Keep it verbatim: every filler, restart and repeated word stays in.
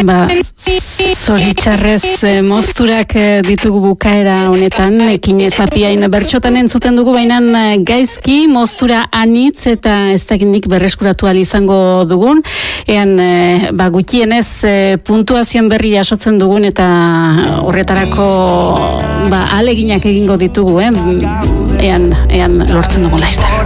Ba, zoritxarrez e, mozturak e, ditugu bukaera honetan, ekin ezapiain bertxotan entzuten dugu, baina gaizki moztura anitz eta ez dakindik berreskuratu ahal izango dugun, ean e, ba, gutxienez e, puntuazioen berri jasotzen dugun eta horretarako ba, aleginak egingo ditugu, eh? ean, ean lortzen dugun laster.